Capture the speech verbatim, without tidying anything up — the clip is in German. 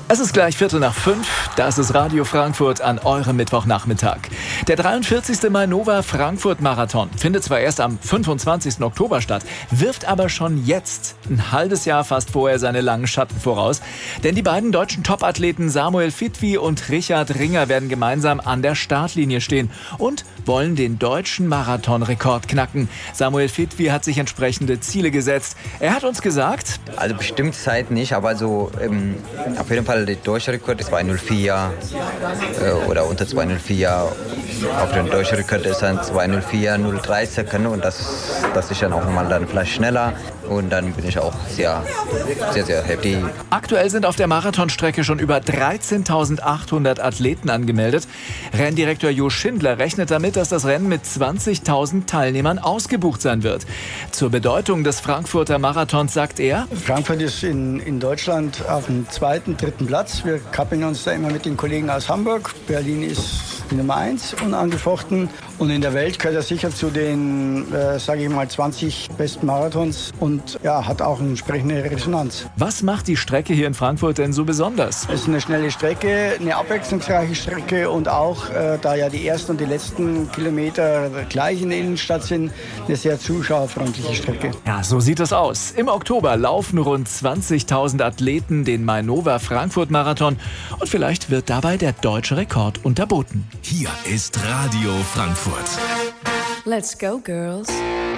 Es ist gleich Viertel nach fünf, das ist Radio Frankfurt an eurem Mittwochnachmittag. Der dreiundvierzigste Mainova Frankfurt Marathon findet zwar erst am fünfundzwanzigsten Oktober statt, wirft aber schon jetzt, ein halbes Jahr fast vorher, seine langen Schatten voraus. Denn die beiden deutschen Topathleten Samuel Fitwi und Richard Ringer werden gemeinsam an der Startlinie stehen und wollen den deutschen Marathonrekord knacken. Samuel Fitwi hat sich entsprechende Ziele gesetzt. Er hat uns gesagt, also bestimmte Zeit nicht, aber so ähm, auf jeden Fall der deutsche Rekord ist zwei null vier äh, oder unter zwei null vier. Auf den deutschen Rekord ist dann zwei null vier null drei Sekunden und das, das ist dann auch mal dann vielleicht schneller und dann bin ich auch sehr, sehr, sehr happy. Aktuell sind auf der Marathonstrecke schon über dreizehntausendachthundert Athleten angemeldet. Renndirektor Jo Schindler rechnet damit, dass das Rennen mit zwanzigtausend Teilnehmern ausgebucht sein wird. Zur Bedeutung des Frankfurter Marathons sagt er: Frankfurt ist in, in Deutschland auf dem zweiten, dritten Platz. Wir kappeln uns da immer mit den Kollegen aus Hamburg. Berlin ist die Nummer eins unangefochten. Und in der Welt gehört er sicher zu den, äh, sage ich mal, zwanzig besten Marathons und ja, hat auch eine entsprechende Resonanz. Was macht die Strecke hier in Frankfurt denn so besonders? Es ist eine schnelle Strecke, eine abwechslungsreiche Strecke und auch, äh, da ja die ersten und die letzten Kilometer gleich in der Innenstadt sind, eine sehr zuschauerfreundliche Strecke. Ja, so sieht es aus. Im Oktober laufen rund zwanzigtausend Athleten den Mainova Frankfurt Marathon und vielleicht wird dabei der deutsche Rekord unterboten. Hier ist Radio Frankfurt. Let's go, girls.